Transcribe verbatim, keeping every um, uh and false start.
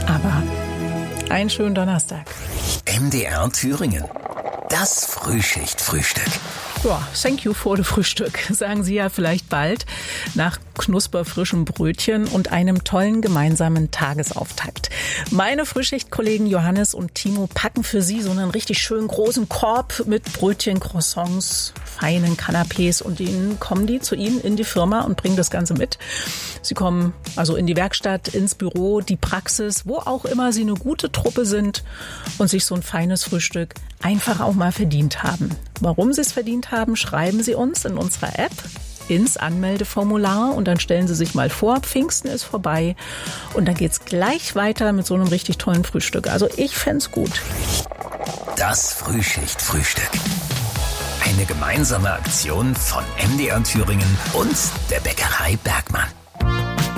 Aber einen schönen Donnerstag. M D R Thüringen. Das Frühschicht-Frühstück. Ja, thank you for the Frühstück, sagen Sie ja vielleicht bald, nach knusperfrischem Brötchen und einem tollen gemeinsamen Tagesauftakt. Meine Frühschichtkollegen Johannes und Timo packen für Sie so einen richtig schönen großen Korb mit Brötchen, Croissants, feinen Canapés und ihnen kommen die zu Ihnen in die Firma und bringen das Ganze mit. Sie kommen also in die Werkstatt, ins Büro, die Praxis, wo auch immer Sie eine gute Truppe sind und sich so ein feines Frühstück einfach auch mal verdient haben. Warum Sie es verdient haben, schreiben Sie uns in unserer App ins Anmeldeformular und dann stellen Sie sich mal vor, Pfingsten ist vorbei und dann geht's gleich weiter mit so einem richtig tollen Frühstück. Also ich fänd's gut. Das Frühschicht-Frühstück. Eine gemeinsame Aktion von M D R Thüringen und der Bäckerei Bergmann.